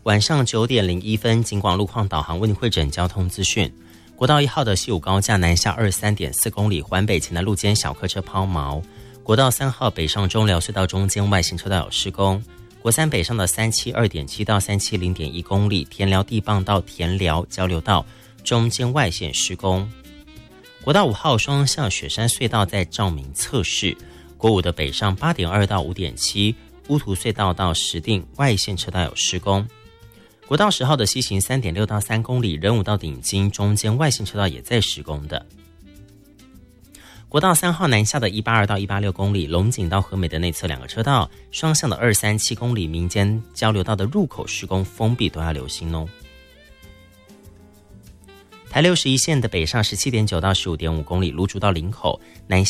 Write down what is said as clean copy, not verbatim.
晚上9点01分，警广路况导航为您汇整交通资讯。国道1号的西武高架南下23.4公里，环北前的路肩小客车抛锚。国道3号北上中寮隧道中间外行车道有施工。国3北上的372.7到370.1公里，田寮地磅到田寮交流道中间外线施工。国道5号双向雪山隧道在照明测试。国5的北上8.2到5.7，乌涂隧道到石碇外线车道有施工。国道10号的西行3.6到3公里，仁武到顶金中间外线车道也在施工的。国道3号南下的182到186公里，龙井到和美的内侧2个车道，双向的237公里民间交流道的入口施工封闭，都要留心哦。台61线的北上17.9到15.5公里，芦竹到林口南下